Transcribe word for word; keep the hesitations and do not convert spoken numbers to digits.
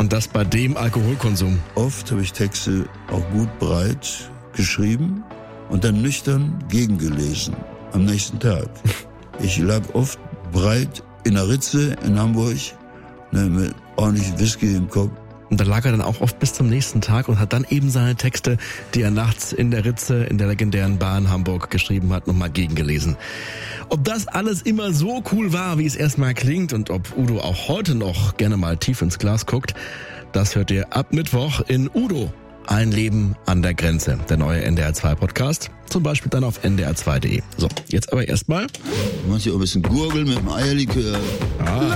Und das bei dem Alkoholkonsum. Oft habe ich Texte auch gut breit geschrieben und dann nüchtern gegengelesen am nächsten Tag. Ich lag oft breit in der Ritze in Hamburg, ne, mit ordentlich Whisky im Kopf. Und da lag er dann auch oft bis zum nächsten Tag und hat dann eben seine Texte, die er nachts in der Ritze in der legendären Bar in Hamburg geschrieben hat, nochmal gegengelesen. Ob das alles immer so cool war, wie es erstmal klingt, und ob Udo auch heute noch gerne mal tief ins Glas guckt, das hört ihr ab Mittwoch in Udo. Ein Leben an der Grenze, der neue N D R zwei Podcast, zum Beispiel dann auf n d r zwei punkt d e. So, jetzt aber erstmal. Manche auch ein bisschen gurgeln mit dem Eierlikör. Ah.